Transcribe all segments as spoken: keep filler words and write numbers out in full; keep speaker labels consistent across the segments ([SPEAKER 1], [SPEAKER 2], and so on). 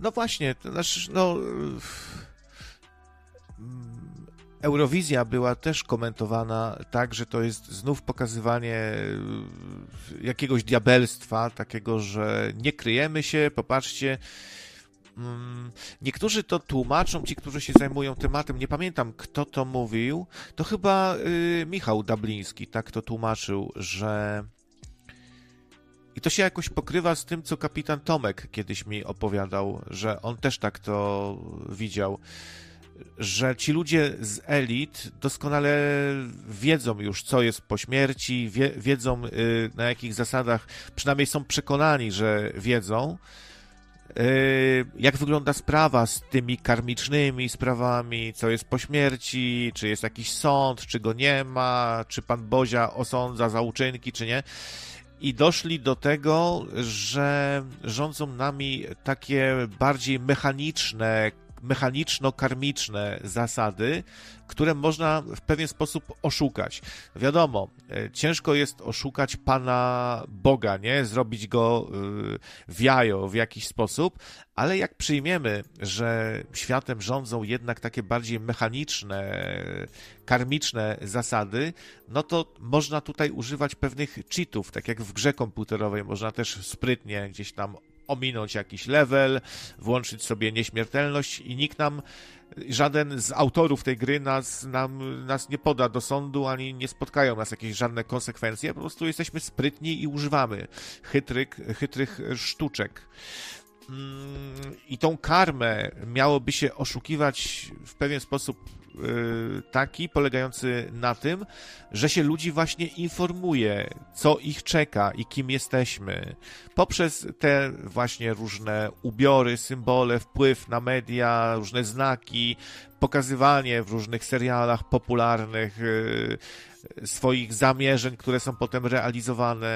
[SPEAKER 1] no właśnie, to znaczy, no... Eurowizja była też komentowana tak, że to jest znów pokazywanie jakiegoś diabelstwa, takiego, że nie kryjemy się, popatrzcie. Niektórzy to tłumaczą, ci, którzy się zajmują tematem, nie pamiętam, kto to mówił, to chyba y, Michał Dabliński tak to tłumaczył, że... I to się jakoś pokrywa z tym, co kapitan Tomek kiedyś mi opowiadał, że on też tak to widział, że ci ludzie z elit doskonale wiedzą już, co jest po śmierci, wie, wiedzą y, na jakich zasadach, przynajmniej są przekonani, że wiedzą, y, jak wygląda sprawa z tymi karmicznymi sprawami, co jest po śmierci, czy jest jakiś sąd, czy go nie ma, czy Pan Bozia osądza za uczynki, czy nie. I doszli do tego, że rządzą nami takie bardziej mechaniczne, mechaniczno-karmiczne zasady, które można w pewien sposób oszukać. Wiadomo, ciężko jest oszukać Pana Boga, nie? Zrobić go w jajo w jakiś sposób, ale jak przyjmiemy, że światem rządzą jednak takie bardziej mechaniczne, karmiczne zasady, no to można tutaj używać pewnych cheatów, tak jak w grze komputerowej można też sprytnie gdzieś tam ominąć jakiś level, włączyć sobie nieśmiertelność i nikt nam, żaden z autorów tej gry nas, nam, nas nie poda do sądu, ani nie spotkają nas jakieś żadne konsekwencje, po prostu jesteśmy sprytni i używamy chytrych, chytrych sztuczek. I tą karmę miałoby się oszukiwać w pewien sposób taki, polegający na tym, że się ludzi właśnie informuje, co ich czeka i kim jesteśmy. Poprzez te właśnie różne ubiory, symbole, wpływ na media, różne znaki, pokazywanie w różnych serialach popularnych swoich zamierzeń, które są potem realizowane,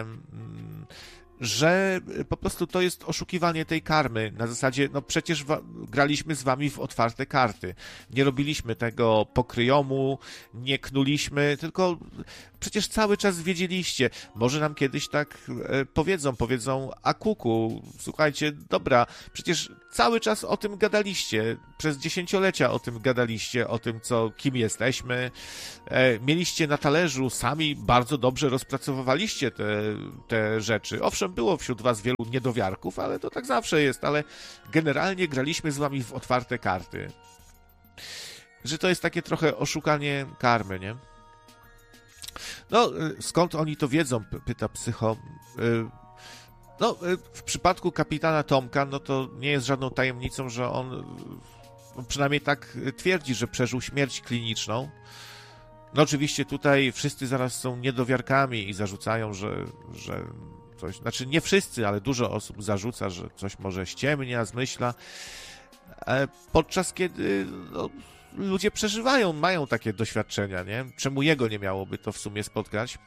[SPEAKER 1] że po prostu to jest oszukiwanie tej karmy. Na zasadzie, no przecież wa- graliśmy z wami w otwarte karty. Nie robiliśmy tego pokryjomu, nie knuliśmy, tylko przecież cały czas wiedzieliście. Może nam kiedyś tak e, powiedzą, powiedzą, a kuku, słuchajcie, dobra, przecież cały czas o tym gadaliście. Przez dziesięciolecia o tym gadaliście, o tym, co, kim jesteśmy. E, mieliście na talerzu, sami bardzo dobrze rozpracowywaliście te, te rzeczy. Owszem, było wśród was wielu niedowiarków, ale to tak zawsze jest, ale generalnie graliśmy z wami w otwarte karty. Że to jest takie trochę oszukanie karmy, nie? No, skąd oni to wiedzą, pyta Psycho. No, w przypadku kapitana Tomka, no to nie jest żadną tajemnicą, że on przynajmniej tak twierdzi, że przeżył śmierć kliniczną. No oczywiście tutaj wszyscy zaraz są niedowiarkami i zarzucają, że, że coś, znaczy nie wszyscy, ale dużo osób zarzuca, że coś może ściemnia, zmyśla, podczas kiedy no, ludzie przeżywają, mają takie doświadczenia, nie? Czemu jego nie miałoby to w sumie spotkać?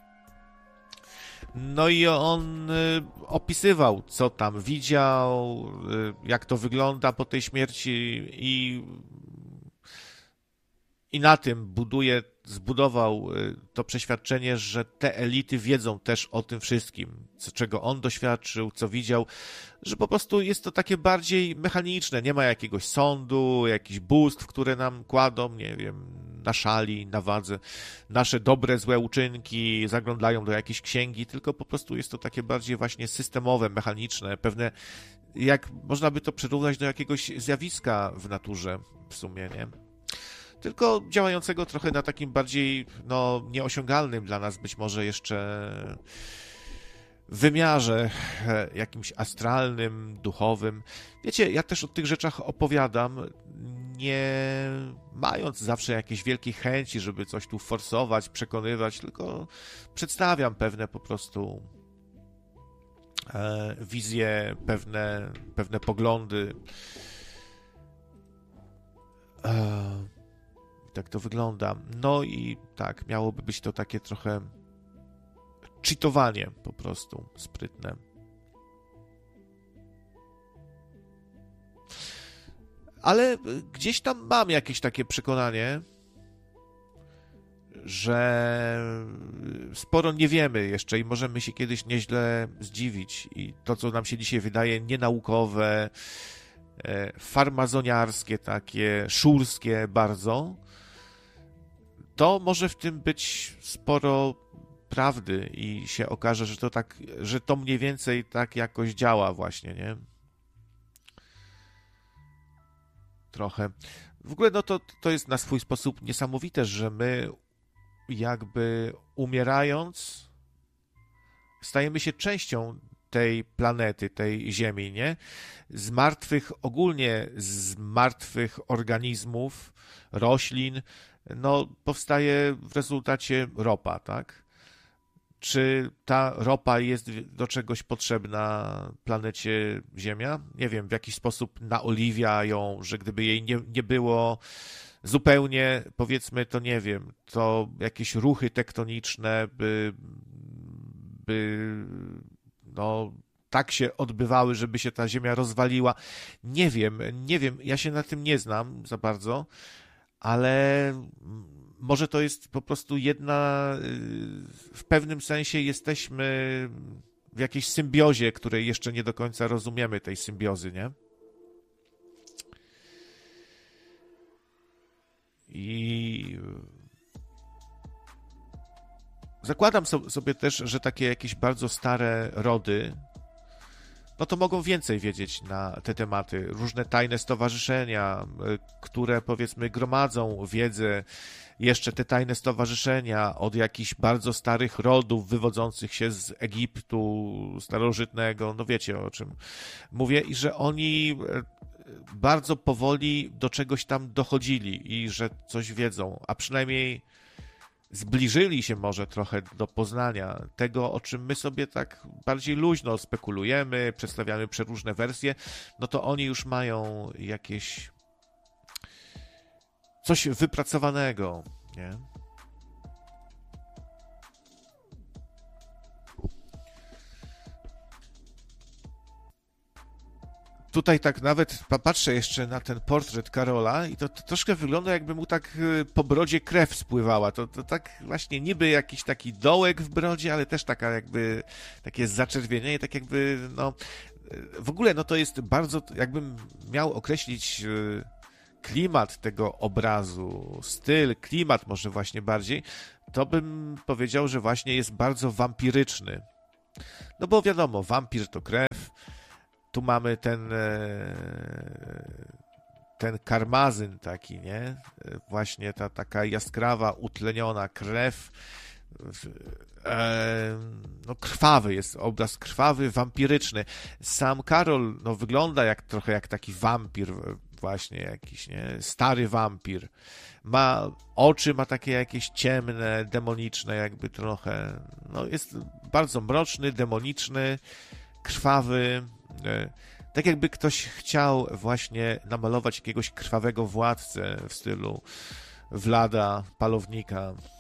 [SPEAKER 1] No i on y, opisywał, co tam widział, y, jak to wygląda po tej śmierci i, i na tym buduje, zbudował y, to przeświadczenie, że te elity wiedzą też o tym wszystkim, co, czego on doświadczył, co widział, że po prostu jest to takie bardziej mechaniczne, nie ma jakiegoś sądu, jakichś bóstw, które nam kładą, nie wiem, na szali, na wadze, nasze dobre, złe uczynki, zaglądają do jakiejś księgi, tylko po prostu jest to takie bardziej właśnie systemowe, mechaniczne, pewne, jak można by to przyrównać do jakiegoś zjawiska w naturze w sumie, nie? Tylko działającego trochę na takim bardziej, no, nieosiągalnym dla nas być może jeszcze wymiarze jakimś astralnym, duchowym. Wiecie, ja też o tych rzeczach opowiadam, nie mając zawsze jakiejś wielkiej chęci, żeby coś tu forsować, przekonywać, tylko przedstawiam pewne po prostu e, wizje, pewne, pewne poglądy. E, tak to wygląda. No i tak, miałoby być to takie trochę cheatowanie po prostu, sprytne. Ale gdzieś tam mam jakieś takie przekonanie, że sporo nie wiemy jeszcze i możemy się kiedyś nieźle zdziwić. I to, co nam się dzisiaj wydaje nienaukowe, farmazoniarskie, takie szurskie bardzo, to może w tym być sporo prawdy i się okaże, że to tak, że to mniej więcej tak jakoś działa właśnie, nie? Trochę. W ogóle no to, to jest na swój sposób niesamowite, że my jakby umierając stajemy się częścią tej planety, tej Ziemi, nie? Z martwych, ogólnie z martwych organizmów, roślin, no powstaje w rezultacie ropa, tak? Czy ta ropa jest do czegoś potrzebna planecie Ziemia? Nie wiem, w jakiś sposób naoliwia ją, że gdyby jej nie, nie było zupełnie, powiedzmy, to nie wiem, to jakieś ruchy tektoniczne by, by no, tak się odbywały, żeby się ta Ziemia rozwaliła. Nie wiem, nie wiem, ja się na tym nie znam za bardzo, ale może to jest po prostu jedna, w pewnym sensie jesteśmy w jakiejś symbiozie, której jeszcze nie do końca rozumiemy, tej symbiozy, nie? I zakładam sobie też, że takie jakieś bardzo stare rody, no to mogą więcej wiedzieć na te tematy. Różne tajne stowarzyszenia, które powiedzmy gromadzą wiedzę, jeszcze te tajne stowarzyszenia od jakichś bardzo starych rodów wywodzących się z Egiptu starożytnego, no wiecie o czym mówię, i że oni bardzo powoli do czegoś tam dochodzili i że coś wiedzą, a przynajmniej zbliżyli się może trochę do poznania tego, o czym my sobie tak bardziej luźno spekulujemy, przedstawiamy przeróżne wersje, no to oni już mają jakieś coś wypracowanego, nie? Tutaj tak nawet patrzę jeszcze na ten portret Karola i to, to troszkę wygląda, jakby mu tak po brodzie krew spływała. To, to tak właśnie niby jakiś taki dołek w brodzie, ale też taka jakby takie zaczerwienienie, tak jakby no w ogóle no to jest bardzo, jakbym miał określić klimat tego obrazu, styl, klimat może właśnie bardziej, to bym powiedział, że właśnie jest bardzo wampiryczny. No bo wiadomo, wampir to krew. Tu mamy ten ten karmazyn taki, nie? Właśnie ta taka jaskrawa, utleniona krew. No krwawy jest obraz, krwawy, wampiryczny. Sam Karol no, wygląda jak trochę jak taki wampir właśnie jakiś, nie? Stary wampir. Ma oczy, ma takie jakieś ciemne, demoniczne jakby trochę. No jest bardzo mroczny, demoniczny, krwawy. Tak jakby ktoś chciał właśnie namalować jakiegoś krwawego władcę w stylu Vlada, Palownika.